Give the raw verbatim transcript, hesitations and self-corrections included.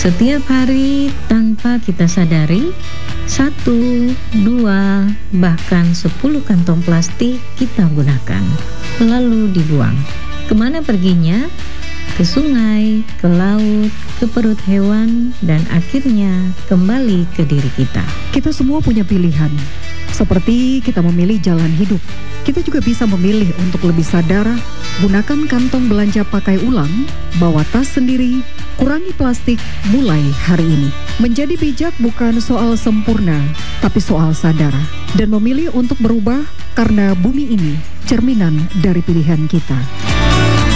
Setiap hari tanpa kita sadari, satu, dua, bahkan sepuluh kantong plastik kita gunakan, lalu dibuang. Kemana perginya? Ke sungai, ke laut, ke perut hewan, dan akhirnya kembali ke diri kita. Kita semua punya pilihan. Seperti kita memilih jalan hidup, kita juga bisa memilih untuk lebih sadar, gunakan kantong belanja pakai ulang, bawa tas sendiri, kurangi plastik mulai hari ini. Menjadi bijak bukan soal sempurna, tapi soal sadar. Dan memilih untuk berubah karena bumi ini cerminan dari pilihan kita.